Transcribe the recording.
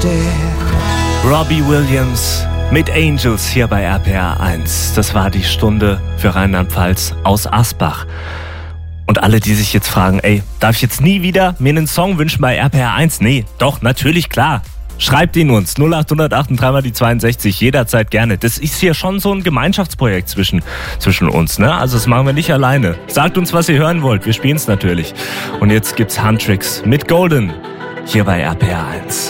Robbie Williams mit Angels hier bei RPR 1. Das war die Stunde für Rheinland-Pfalz aus Asbach. Und alle, die sich jetzt fragen, darf ich jetzt nie wieder mir einen Song wünschen bei RPR 1? Nee, doch, natürlich, klar. Schreibt ihn uns, 0800 3 die 62, jederzeit gerne. Das ist hier schon so ein Gemeinschaftsprojekt zwischen uns, ne? Also das machen wir nicht alleine. Sagt uns, was ihr hören wollt, wir spielen es natürlich. Und jetzt gibt's Huntrix mit Golden hier bei RPR 1.